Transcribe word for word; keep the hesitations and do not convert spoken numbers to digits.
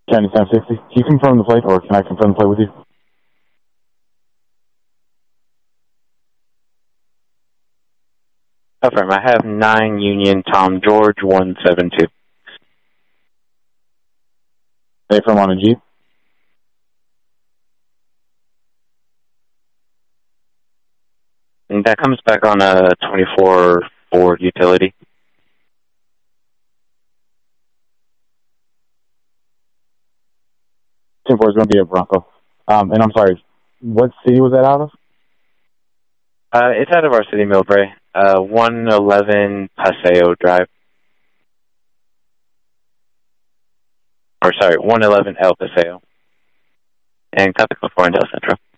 seventy-seven sixty. Can you confirm the plate, or can I confirm the plate with you? Affirm. I have nine Union Tom George one seven two. They from on a Jeep? And that comes back on a twenty-four Ford utility. ten four is going to be a Bronco. Um, and I'm sorry, what city was that out of? Uh, it's out of our city, Millbrae. Uh, one eleven Paseo Drive. Or sorry, one eleven El Paseo. And Capital California Del Centro.